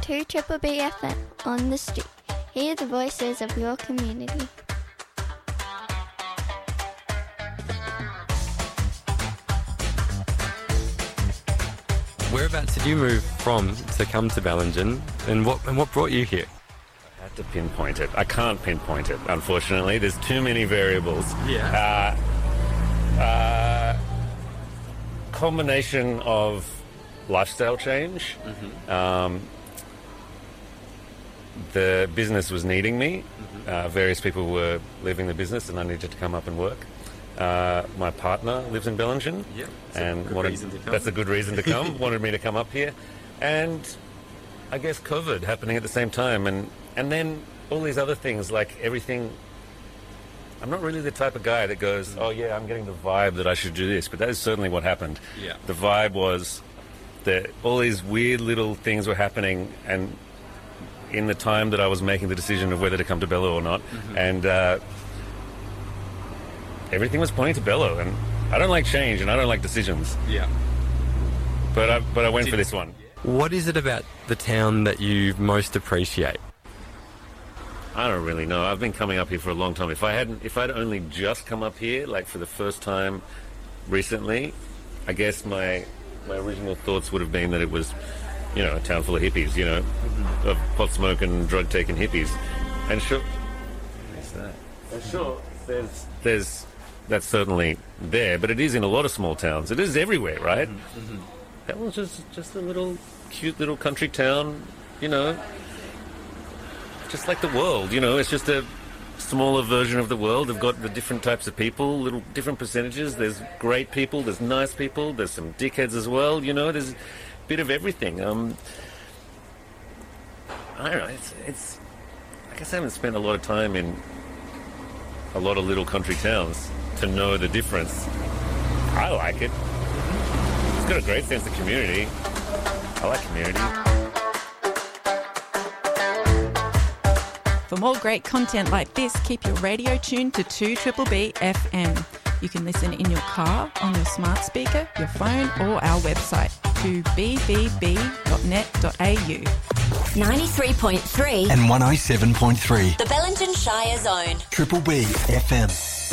2 Triple B FM on the street. Hear the voices of your community. Whereabouts did you move from to come to Bellingen, and what brought you here? I had to pinpoint it. I can't pinpoint it, unfortunately. There's too many variables. Yeah. Combination of lifestyle change. The business was needing me. Various people were leaving the business and I needed to come up and work. My partner lives in Bellingen. Yeah, and that's a good reason to come. Wanted me to come up here. And I guess COVID happening at the same time. And then all these other things, like everything. I'm not really the type of guy that goes, oh yeah, I'm getting the vibe that I should do this. But that is certainly what happened. Yeah. The vibe was that all these weird little things were happening, and in the time that I was making the decision of whether to come to Bello or not, and everything was pointing to Bello, and I don't like change and I don't like decisions. Yeah. But I went for this one. What is it about the town that you most appreciate? I don't really know. I've been coming up here for a long time. If I'd only just come up here, like for the first time recently, I guess my original thoughts would have been that it was, you know, a town full of hippies, you know, of pot smoking, drug taking hippies. And sure, what's that? And sure, there's that's certainly there, but it is in a lot of small towns. It is everywhere, right? That was just a little cute little country town, you know, just like the world, you know. It's just a smaller version of the world. They've got the different types of people, little different percentages. There's great people, there's nice people, there's some dickheads as well, you know. There's a bit of everything. I don't know. It's. I guess I haven't spent a lot of time in a lot of little country towns to know the difference. I like it. It's got a great sense of community. I like community. For more great content like this, keep your radio tuned to 2 Triple B FM. You can listen in your car, on your smart speaker, your phone, or our website, 2bbb.net.au. 93.3 and 107.3. The Bellingen Shire Zone. Triple B FM.